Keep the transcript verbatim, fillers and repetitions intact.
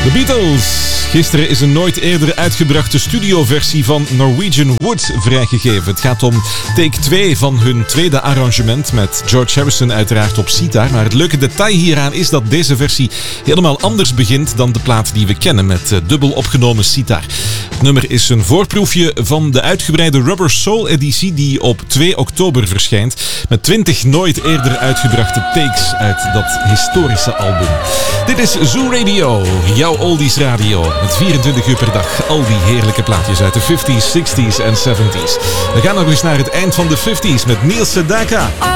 The Beatles. Gisteren is een nooit eerder uitgebrachte studioversie van Norwegian Wood vrijgegeven. Het gaat om take twee van hun tweede arrangement met George Harrison uiteraard op sitar. Maar het leuke detail hieraan is dat deze versie helemaal anders begint dan de plaat die we kennen met dubbel opgenomen sitar. Het nummer is een voorproefje van de uitgebreide Rubber Soul editie die op twee oktober verschijnt met twintig nooit eerder uitgebrachte takes uit dat historische album. Dit is Zoo Radio, jouw oldies radio. Met vierentwintig uur per dag al die heerlijke plaatjes uit de vijftiger, zestigers en zeventigers. We gaan nog eens naar het eind van de vijftigers met Neil Sedaka.